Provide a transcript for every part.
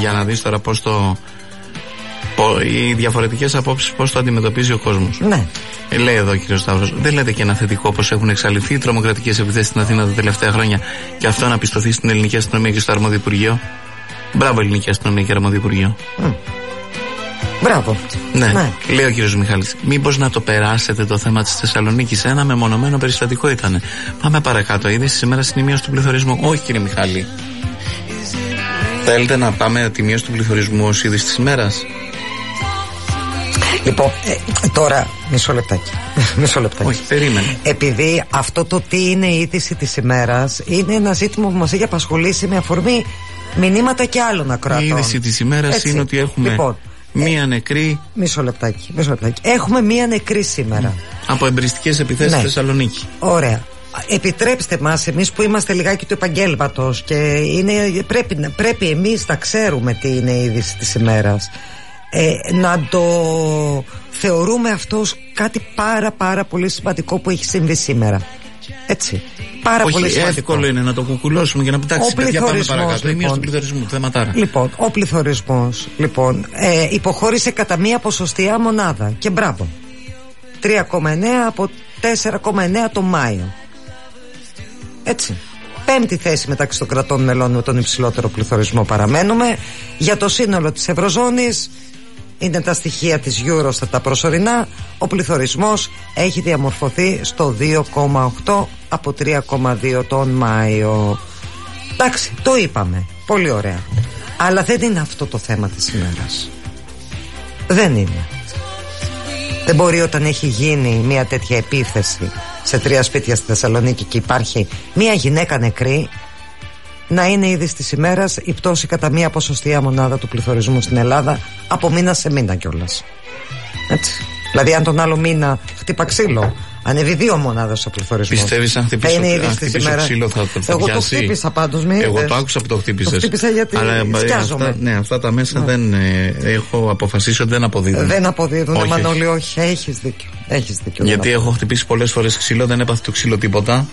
για να δεις τώρα οι διαφορετικές απόψεις πώς το αντιμετωπίζει ο κόσμος. Ναι. Λέει εδώ ο κ. Σταύρος, δεν λέτε και ένα θετικό πως έχουν εξαλειφθεί οι τρομοκρατικές επιθέσεις στην Αθήνα τα τελευταία χρόνια και αυτό να πιστωθεί στην ελληνική αστυνομία και στο αρμόδιο Υπουργείο? Μπράβο, ελληνική αστυνομία και αρμόδιο Υπουργείο. Μπράβο. Ναι. Λέει ο κ. Μιχάλης, μήπως να το περάσετε το θέμα της Θεσσαλονίκης? Ένα μεμονωμένο περιστατικό ήταν. Πάμε παρακάτω. Είδηση σήμερα στην μείωση του πληθωρισμού. Όχι, κύριε Μιχάλη. Θέλετε να πάμε τη μείωση του πληθωρισμού ως είδηση της ημέρας? Λοιπόν, τώρα μισό λεπτάκι. Όχι, περίμενε. Επειδή αυτό το τι είναι η είδηση της ημέρας είναι ένα ζήτημα που μας έχει απασχολήσει με αφορμή μηνύματα και άλλων ακροατών. Η είδηση της ημέρας είναι ότι έχουμε μία νεκρή. Μισό λεπτάκι. Έχουμε μία νεκρή σήμερα. Από εμπριστικές επιθέσεις στη Θεσσαλονίκη. Ωραία. Επιτρέψτε μας, εμείς που είμαστε λιγάκι του επαγγέλματος και πρέπει εμείς να ξέρουμε τι είναι η είδηση της ημέρας, να το θεωρούμε αυτό ως κάτι πάρα πολύ σημαντικό που έχει συμβεί σήμερα. Έτσι. Πολύ σημαντικό. Εύκολο είναι να το κουκουλώσουμε και να πετάξει παιδιά, πάμε παρακάτω. Η μείωση του πληθωρισμού, θεματάρα. Λοιπόν, ο πληθωρισμός υποχώρησε κατά μία ποσοστιαία μονάδα και μπράβο. 3,9 από 4,9 το Μάιο. Έτσι. 5η θέση μεταξύ των κρατών μελών με τον υψηλότερο πληθωρισμό παραμένουμε. Για το σύνολο της Ευρωζώνης, είναι τα στοιχεία της Eurostat τα προσωρινά, ο πληθωρισμός έχει διαμορφωθεί στο 2,8 από 3,2 τον Μάιο. Εντάξει, το είπαμε, πολύ ωραία. Αλλά δεν είναι αυτό το θέμα της ημέρας. Δεν είναι. Δεν μπορεί όταν έχει γίνει μια τέτοια επίθεση σε 3 σπίτια στη Θεσσαλονίκη και υπάρχει μια γυναίκα νεκρή, να είναι είδηση της ημέρας η πτώση κατά μία ποσοστιαία μονάδα του πληθωρισμού στην Ελλάδα από μήνα σε μήνα κιόλας. Έτσι. Δηλαδή, αν τον άλλο μήνα χτύπα ξύλο, ανέβει 2 μονάδες ο πληθωρισμός. Πιστεύεις αν χτυπήσω ξύλο θα το πιάσει? Εγώ το χτύπησα πάντως. Εγώ το άκουσα που το χτύπησες. Το χτύπησα γιατί σκιάζομαι. Αυτά τα μέσα δεν έχω αποφασίσει ότι δεν αποδίδουν. Δεν αποδίδουν, Μανώλη, όχι. Έχεις δίκιο. Γιατί έχω χτυπήσει πολλές φορές ξύλο, δεν έπαθε το ξύλο τίποτα.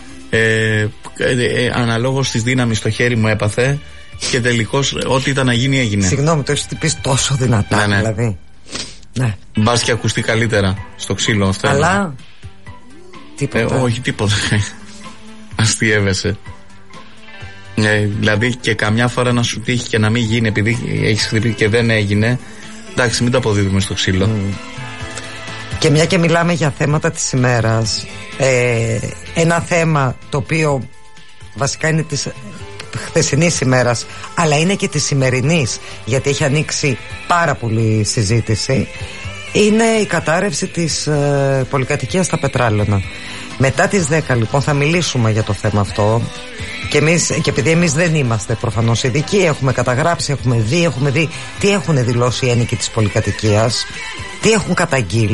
Αναλόγως της δύναμης στο χέρι μου έπαθε και τελικώς ό,τι ήταν να γίνει έγινε. Συγγνώμη, το έχεις χτυπήσει τόσο δυνατά, δηλαδή. Ναι. Μπας και ακουστεί καλύτερα στο ξύλο αυτό. Αλλά τίποτα. Όχι, τίποτα. Αστιεύεσαι. Δηλαδή και καμιά φορά να σου τύχει και να μην γίνει επειδή έχεις χτυπήσει και δεν έγινε. Εντάξει, μην το αποδίδουμε στο ξύλο. Και μια και μιλάμε για θέματα της ημέρας, ένα θέμα το οποίο βασικά είναι της χθεσινής ημέρας, αλλά είναι και της σημερινής, γιατί έχει ανοίξει πάρα πολύ συζήτηση, είναι η κατάρρευση της πολυκατοικίας στα Πετράλαινα. Μετά τις 10 λοιπόν θα μιλήσουμε για το θέμα αυτό και επειδή εμείς δεν είμαστε προφανώς ειδικοί, έχουμε καταγράψει, έχουμε δει τι έχουν δηλώσει οι ένοικοι της πολυκατοικίας, τι έχουν καταγγείλει.